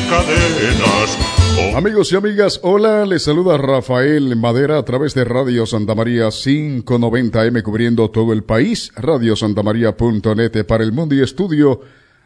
cadenas. Amigos y amigas, hola, les saluda Rafael Madera a través de Radio Santa María 590M cubriendo todo el país, radiosantamaria.net para el mundo y estudio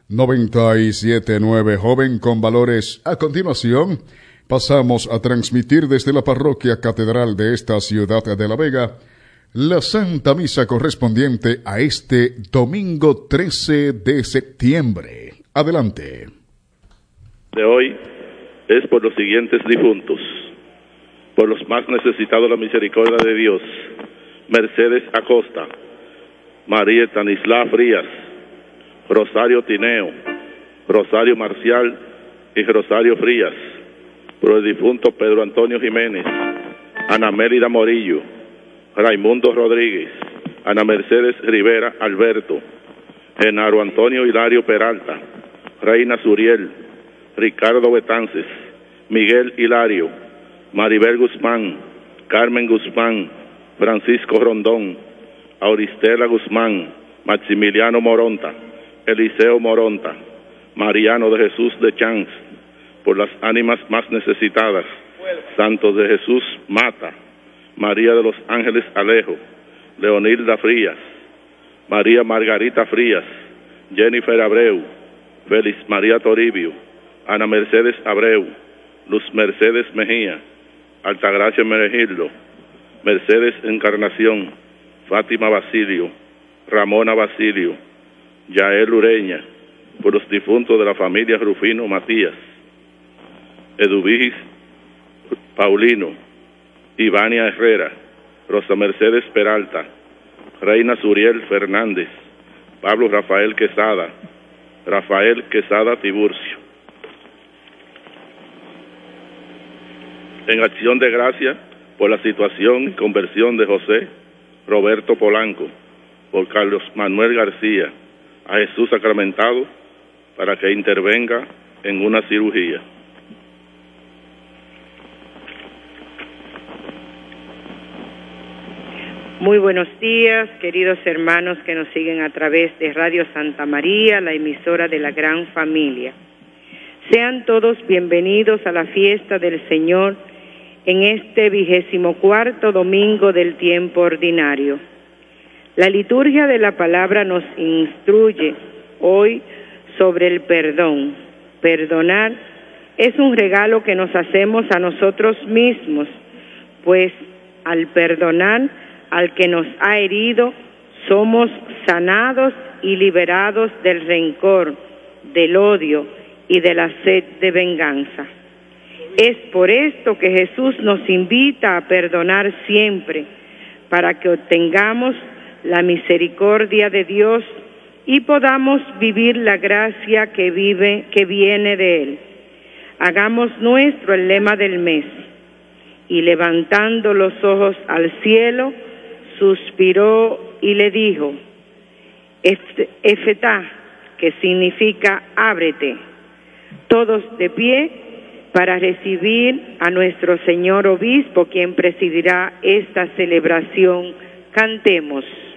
97.9 Joven con Valores. A continuación, pasamos a transmitir desde la parroquia catedral de esta ciudad de La Vega la Santa Misa correspondiente a este domingo 13 de septiembre. Adelante. De hoy es por los siguientes difuntos: por los más necesitados de la misericordia de Dios, Mercedes Acosta, María Estanislá Frías, Rosario Tineo, Rosario Marcial y Rosario Frías. Por el difunto Pedro Antonio Jiménez, Ana Mélida Morillo, Raimundo Rodríguez, Ana Mercedes Rivera Alberto, Genaro Antonio Hilario Peralta, Reina Suriel, Ricardo Betances, Miguel Hilario, Maribel Guzmán, Carmen Guzmán, Francisco Rondón, Auristela Guzmán, Maximiliano Moronta, Eliseo Moronta, Mariano de Jesús de Chanz. Por las ánimas más necesitadas, Santos de Jesús Mata, María de los Ángeles Alejo, Leonilda Frías, María Margarita Frías, Jennifer Abreu, Félix María Toribio, Ana Mercedes Abreu, Luz Mercedes Mejía, Altagracia Menegildo, Mercedes Encarnación, Fátima Basilio, Ramona Basilio, Yael Ureña. Por los difuntos de la familia Rufino Matías, Eduvigis Paulino, Ivania Herrera, Rosa Mercedes Peralta, Reina Suriel Fernández, Pablo Rafael Quesada, Rafael Quesada Tiburcio. En acción de gracia por la situación y conversión de José Roberto Polanco, por Carlos Manuel García, a Jesús sacramentado para que intervenga en una cirugía. Muy buenos días, queridos hermanos que nos siguen a través de Radio Santa María, la emisora de la gran familia. Sean todos bienvenidos a la fiesta del Señor en este 24º domingo del tiempo ordinario. La liturgia de la palabra nos instruye hoy sobre el perdón. Perdonar es un regalo que nos hacemos a nosotros mismos, pues al perdonar al que nos ha herido, somos sanados y liberados del rencor, del odio y de la sed de venganza. Es por esto que Jesús nos invita a perdonar siempre, para que obtengamos la misericordia de Dios y podamos vivir la gracia que viene de Él. Hagamos nuestro el lema del mes: y levantando los ojos al cielo, suspiró y le dijo, Efetá, que significa ábrete. Todos de pie para recibir a nuestro señor obispo, quien presidirá esta celebración. Cantemos.